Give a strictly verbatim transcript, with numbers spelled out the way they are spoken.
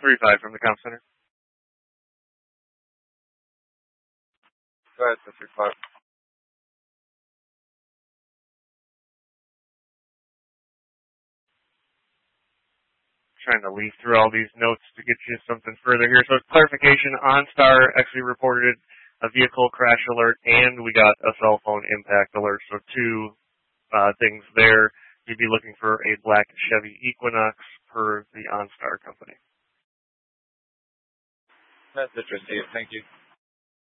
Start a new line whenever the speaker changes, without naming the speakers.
three five from the comp center.
Go ahead, three five.
Trying to leaf through all these notes to get you something further here. So clarification, OnStar actually reported a vehicle crash alert, and we got a cell phone impact alert. So two uh, things there. You'd be looking for a black Chevy Equinox per the OnStar company.
Message received. Thank you.